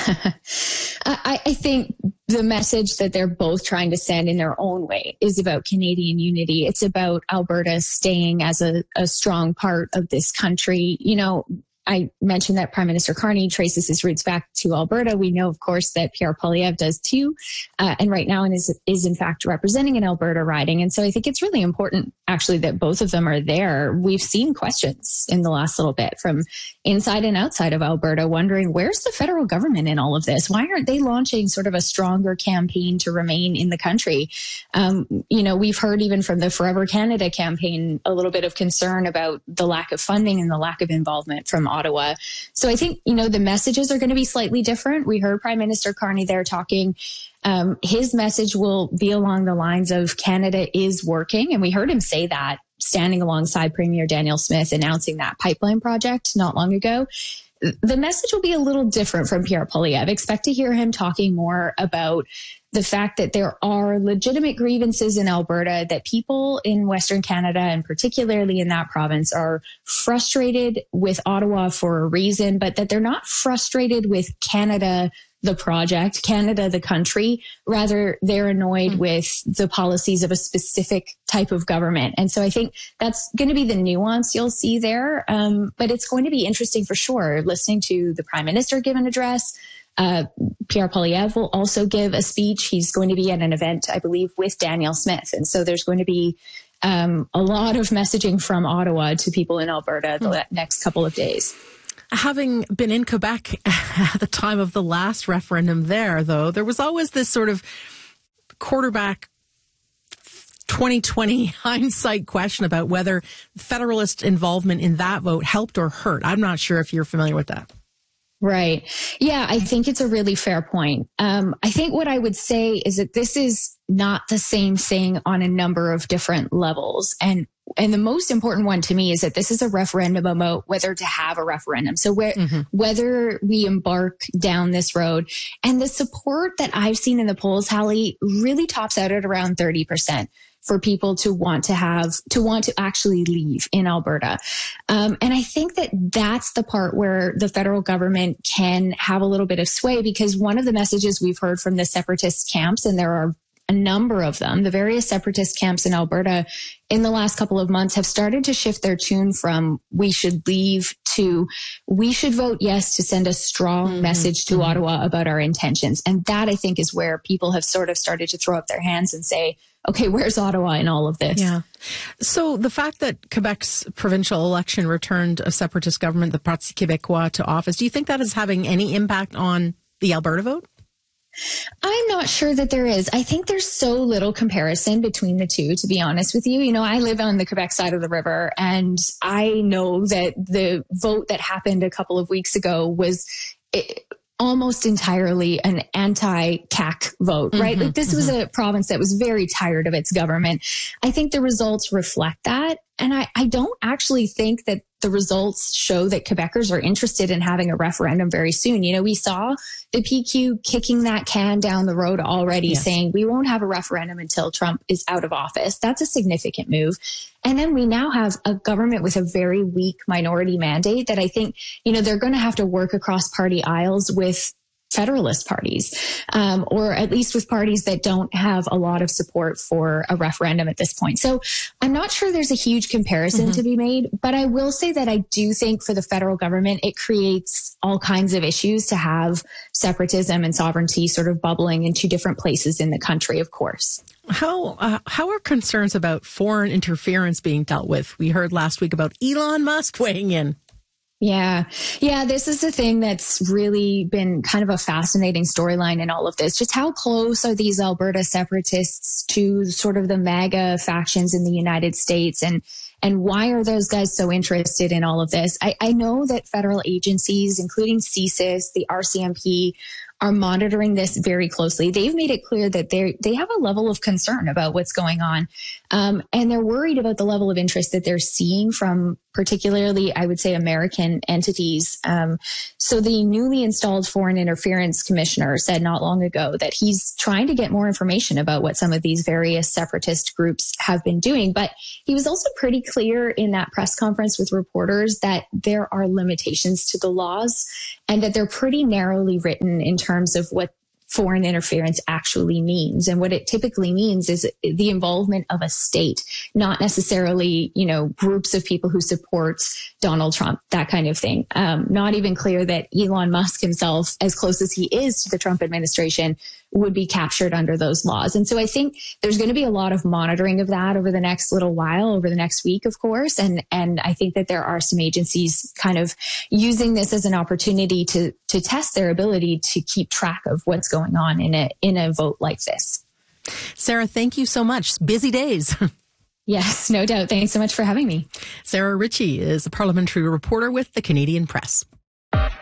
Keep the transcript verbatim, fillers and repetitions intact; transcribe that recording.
I, I think the message that they're both trying to send in their own way is about Canadian unity. It's about Alberta staying as a, a strong part of this country. You know, I mentioned that Prime Minister Carney traces his roots back to Alberta. We know, of course, that Pierre Poilievre does too, uh, and right now is is in fact representing an Alberta riding. And so I think it's really important, actually, that both of them are there. We've seen questions in the last little bit from inside and outside of Alberta, wondering where's the federal government in all of this? Why aren't they launching sort of a stronger campaign to remain in the country? Um, you know, we've heard even from the Forever Canada campaign a little bit of concern about the lack of funding and the lack of involvement from Ottawa. So I think, you know, the messages are going to be slightly different. We heard Prime Minister Carney there talking. Um, his message will be along the lines of Canada is working. And we heard him say that standing alongside Premier Danielle Smith announcing that pipeline project not long ago. The message will be a little different from Pierre Poilievre. Expect to hear him talking more about the fact that there are legitimate grievances in Alberta, that people in Western Canada, and particularly in that province, are frustrated with Ottawa for a reason, but that they're not frustrated with Canada, the project, Canada, the country. Rather, they're annoyed mm-hmm. with the policies of a specific type of government. And so I think that's going to be the nuance you'll see there. Um, but it's going to be interesting for sure, listening to the Prime Minister give an address. Uh, Pierre Poilievre will also give a speech. He's going to be at an event, I believe, with Danielle Smith. And so there's going to be um, a lot of messaging from Ottawa to people in Alberta the mm. next couple of days. Having been in Quebec at the time of the last referendum there, though, there was always this sort of quarterback twenty twenty hindsight question about whether Federalist involvement in that vote helped or hurt. I'm not sure if you're familiar with that. Right. Yeah, I think it's a really fair point. Um, I think what I would say is that this is not the same thing on a number of different levels. And and the most important one to me is that this is a referendum about whether to have a referendum. So where, mm-hmm. whether we embark down this road, and the support that I've seen in the polls, Hallie, really tops out at around thirty percent. For people to want to have, to want to actually leave in Alberta. Um, and I think that that's the part where the federal government can have a little bit of sway, because one of the messages we've heard from the separatist camps, and there are a number of them, the various separatist camps in Alberta in the last couple of months have started to shift their tune from we should leave to we should vote yes to send a strong mm-hmm. message to mm-hmm. Ottawa about our intentions. And that, I think, is where people have sort of started to throw up their hands and say, okay, where's Ottawa in all of this? Yeah. So the fact that Quebec's provincial election returned a separatist government, the Parti Québécois, to office, do you think that is having any impact on the Alberta vote? I'm not sure that there is. I think there's so little comparison between the two, to be honest with you. You know, I live on the Quebec side of the river, and I know that the vote that happened a couple of weeks ago was it, almost entirely an anti-C A Q vote, right? Mm-hmm, like this mm-hmm. was a province that was very tired of its government. I think the results reflect that. And I, I don't actually think that the results show that Quebecers are interested in having a referendum very soon. You know, we saw the P Q kicking that can down the road already, yes. saying we won't have a referendum until Trump is out of office. That's a significant move. And then we now have a government with a very weak minority mandate that I think, you know, they're going to have to work across party aisles with Federalist parties, um, or at least with parties that don't have a lot of support for a referendum at this point. So I'm not sure there's a huge comparison mm-hmm. to be made, but I will say that I do think for the federal government, it creates all kinds of issues to have separatism and sovereignty sort of bubbling in two different places in the country, of course. How uh, how are concerns about foreign interference being dealt with? We heard last week about Elon Musk weighing in. Yeah. Yeah. This is the thing that's really been kind of a fascinating storyline in all of this. Just how close are these Alberta separatists to sort of the MAGA factions in the United States? And, and why are those guys so interested in all of this? I, I know that federal agencies, including C S I S, the R C M P, are monitoring this very closely. They've made it clear that they they have a level of concern about what's going on. Um, and they're worried about the level of interest that they're seeing from particularly, I would say, American entities. Um, so the newly installed Foreign Interference Commissioner said not long ago that he's trying to get more information about what some of these various separatist groups have been doing. But he was also pretty clear in that press conference with reporters that there are limitations to the laws and that they're pretty narrowly written in terms of what foreign interference actually means. And what it typically means is the involvement of a state, not necessarily, you know, groups of people who support Donald Trump, that kind of thing. Um, not even clear that Elon Musk himself, as close as he is to the Trump administration, would be captured under those laws. And so I think there's going to be a lot of monitoring of that over the next little while, over the next week, of course. And, and I think that there are some agencies kind of using this as an opportunity to, to test their ability to keep track of what's going on in a, in a vote like this. Sarah, thank you so much. Busy days. Yes, no doubt. Thanks so much for having me. Sarah Ritchie is a parliamentary reporter with the Canadian Press.